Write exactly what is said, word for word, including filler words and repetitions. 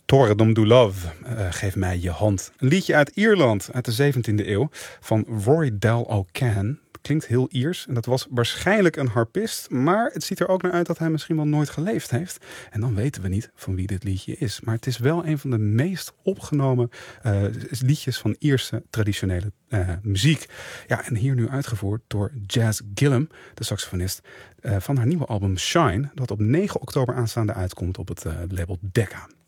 Toredom Do Love, uh, Geef mij je hand. Een liedje uit Ierland, uit de zeventiende eeuw, van Rory Dal O'Can. Klinkt heel Iers en dat was waarschijnlijk een harpist, maar het ziet er ook naar uit dat hij misschien wel nooit geleefd heeft. En dan weten we niet van wie dit liedje is. Maar het is wel een van de meest opgenomen uh, liedjes van Ierse traditionele uh, muziek. Ja, en hier nu uitgevoerd door Jazz Gillum, de saxofonist, uh, van haar nieuwe album Shine, dat op negen oktober aanstaande uitkomt op het uh, label Decca.